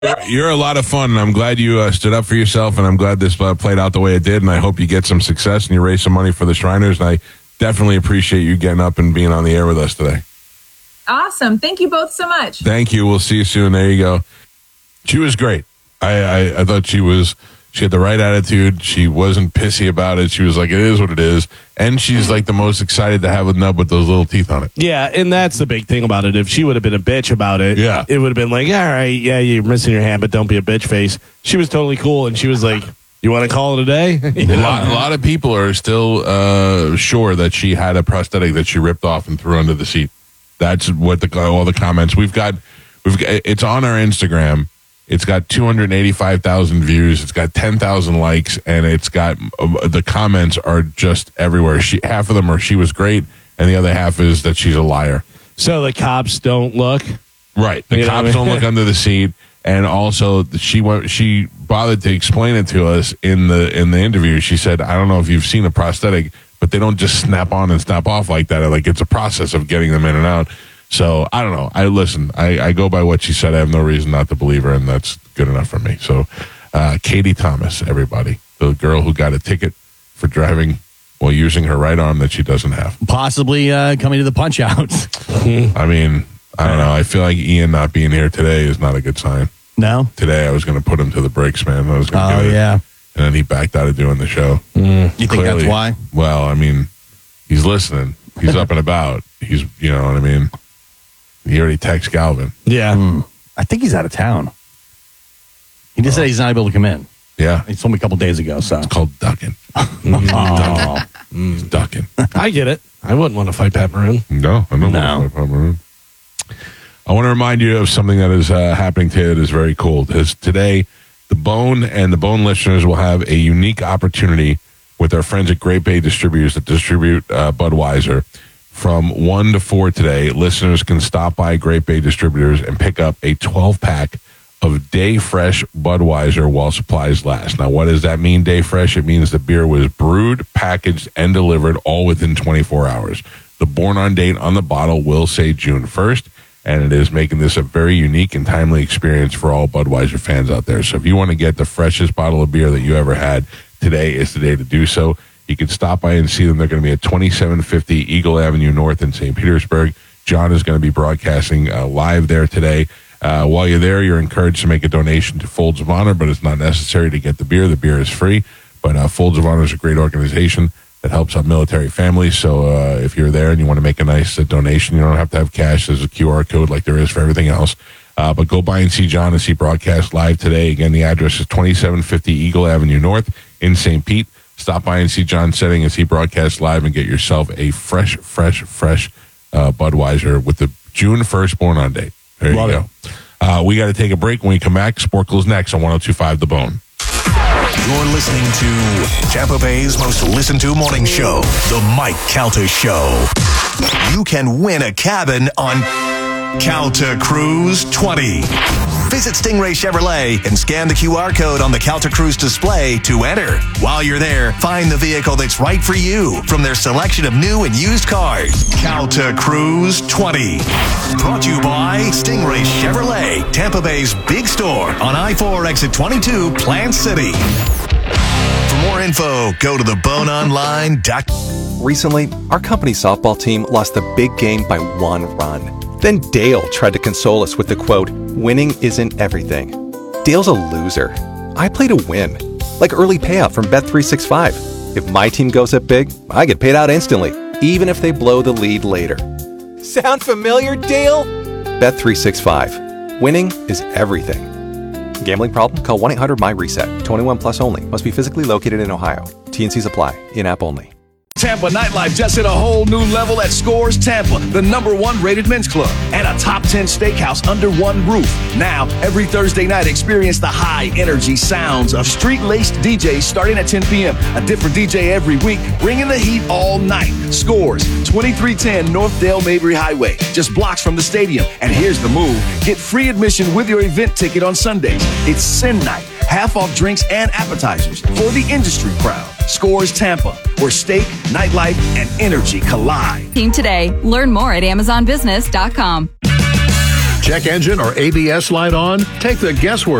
You're a lot of fun, and I'm glad you stood up for yourself, and I'm glad this played out the way it did, and I hope you get some success and you raise some money for the Shriners, and I definitely appreciate you getting up and being on the air with us today. Awesome. Thank you both so much. Thank you. We'll see you soon. There you go. She was great. I thought she had the right attitude. She wasn't pissy about it. She was like, it is what it is. And she's like the most excited to have a nub with those little teeth on it. Yeah, and that's the big thing about it. If she would have been a bitch about it, it would have been like, all right, yeah, you're missing your hand, but don't be a bitch face. She was totally cool, and she was like, you want to call it a day? A lot of people are still sure that she had a prosthetic that she ripped off and threw under the seat. That's what all the comments we've got. It's on our Instagram. It's got 285,000 views. It's got 10,000 likes, and it's got the comments are just everywhere. Half of them are she was great, and the other half is that she's a liar. So the cops don't look? Right. The cops don't look under the seat, and also she bothered to explain it to us in the interview. She said, I don't know if you've seen a prosthetic, but they don't just snap on and snap off like that. Like it's a process of getting them in and out. So, I don't know. I go by what she said. I have no reason not to believe her, and that's good enough for me. So, Katie Thomas, everybody. The girl who got a ticket for driving while using her right arm that she doesn't have. Possibly coming to the punch-outs. I mean, I don't know. I feel like Ian not being here today is not a good sign. No? Today, I was going to put him to the brakes, man. I was going to yeah. And then he backed out of doing the show. You think that's why? Well, I mean, he's listening. He's up and about. He's, you know what I mean? He already texted Galvin. Yeah. I think he's out of town. He just said he's not able to come in. Yeah. He told me a couple days ago. So it's called ducking. He's ducking. I get it. I wouldn't want to fight Pat Maroon. No, I don't want to fight Pat Maroon. I want to remind you of something that is happening today that is very cool. Today, the Bone and the Bone listeners will have a unique opportunity with our friends at Great Bay Distributors that distribute Budweiser. From 1 to 4 today, listeners can stop by Great Bay Distributors and pick up a 12-pack of Day Fresh Budweiser while supplies last. Now, what does that mean, Day Fresh? It means the beer was brewed, packaged, and delivered all within 24 hours. The born-on date on the bottle will say June 1st, and it is making this a very unique and timely experience for all Budweiser fans out there. So if you want to get the freshest bottle of beer that you ever had, today is the day to do so. You can stop by and see them. They're going to be at 2750 Eagle Avenue North in St. Petersburg. John is going to be broadcasting live there today. While you're there, you're encouraged to make a donation to Folds of Honor, but it's not necessary to get the beer. The beer is free. But Folds of Honor is a great organization that helps out military families. So if you're there and you want to make a nice donation, you don't have to have cash. There's a QR code like there is for everything else. But go by and see John and see broadcast live today. Again, the address is 2750 Eagle Avenue North in St. Pete. Stop by and see John Setting as he broadcasts live and get yourself a fresh Budweiser with the June 1st born-on date. There you go. We got to take a break. When we come back, Sporkle's next on 102.5 The Bone. You're listening to Tampa Bay's most listened to morning show, The Mike Calta Show. You can win a cabin on Calta Cruise 20. Visit Stingray Chevrolet and scan the QR code on the Calta Cruise display to enter. While you're there, find the vehicle that's right for you from their selection of new and used cars. Calta Cruise 20. Brought to you by Stingray Chevrolet, Tampa Bay's big store on I-4 exit 22, Plant City. For more info, go to theboneonline.com. Recently, our company softball team lost the big game by 1 run. Then Dale tried to console us with the quote, "Winning isn't everything." Dale's a loser. I play to win. Like early payout from Bet365. If my team goes up big, I get paid out instantly, even if they blow the lead later. Sound familiar, Dale? Bet365. Winning is everything. Gambling problem? Call 1-800-MY-RESET. 21 plus only. Must be physically located in Ohio. T&Cs apply. In-app only. Tampa nightlife just hit a whole new level at Scores Tampa, the #1 rated men's club, and a top 10 steakhouse under one roof. Now, every Thursday night, experience the high-energy sounds of street-laced DJs starting at 10 p.m. A different DJ every week, bringing the heat all night. Scores, 2310 North Dale Mabry Highway, just blocks from the stadium. And here's the move. Get free admission with your event ticket on Sundays. It's Sin Night. Half off drinks and appetizers for the industry crowd. Scores Tampa, where steak, nightlife, and energy collide. Team today. Learn more at AmazonBusiness.com. Check engine or ABS light on? Take the guesswork